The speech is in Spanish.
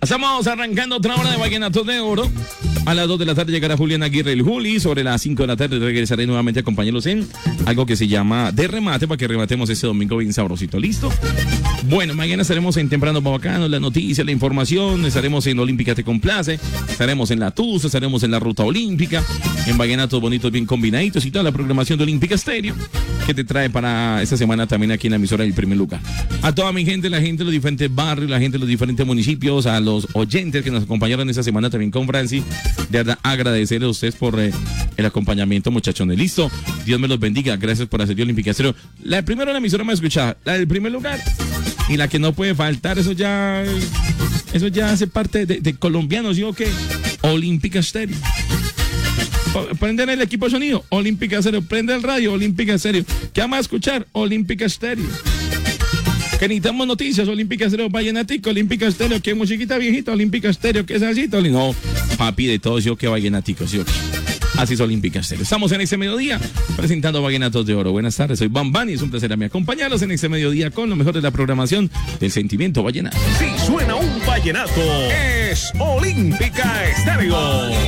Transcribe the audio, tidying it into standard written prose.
Estamos arrancando otra hora de Vallenatos de Oro. A las 2 de la tarde llegará Julián Aguirre, el Juli. Sobre las 5 de la tarde regresaré nuevamente a acompañarlos en algo que se llama De Remate, para que rematemos este domingo bien sabrosito. ¿Listo? Bueno, mañana estaremos en Temprano Bacano, la noticia, la información. Estaremos en Olímpica Te Complace. Estaremos en La Tusa, estaremos en la Ruta Olímpica. En Vallenatos bonitos, bien combinaditos y toda la programación de Olímpica Estéreo que te trae para esta semana también aquí en la emisora del primer lugar. A toda mi gente, la gente de los diferentes barrios, la gente de los diferentes municipios, a los oyentes que nos acompañaron esta semana también con Francis. De verdad, agradecerles a ustedes por el acompañamiento, muchachones. Listo, Dios me los bendiga. Gracias por hacer Olímpica Estéreo. La primera la emisora me escuchaba, la del primer lugar. Y la que no puede faltar, eso ya hace parte de colombianos, ¿sí o qué? Olímpica Estéreo. Prenden el equipo de sonido, Olímpica Estéreo. Prende el radio, Olímpica Estéreo. ¿Qué vamos a escuchar? Olímpica Estéreo. Que necesitamos noticias, Olímpica Estéreo, Vallenatico, Olímpica Estéreo. ¿Qué musiquita viejita? Olímpica Estéreo, ¿qué es así? No, papi, de todos, yo que Vallenatico, ¿sí o qué? Así es Olímpica Estéreo. Estamos en este mediodía presentando Vallenatos de Oro. Buenas tardes, soy Bambán y es un placer a mí acompañarlos en este mediodía con lo mejor de la programación del sentimiento vallenato. Si suena un vallenato, es Olímpica Estéreo.